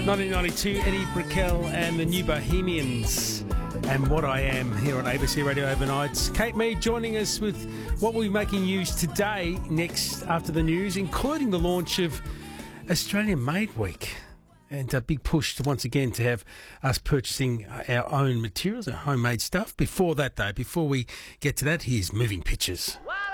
1992, Eddie Brickell and the New Bohemians and What I Am here on ABC Radio Overnights. Kate Mead joining us with what we'll be making news today, next after the news, including the launch of Australian Made Week. And a big push to once again to have us purchasing our own materials, our homemade stuff. Before that, though, before we get to that, here's Moving Pictures. Wow.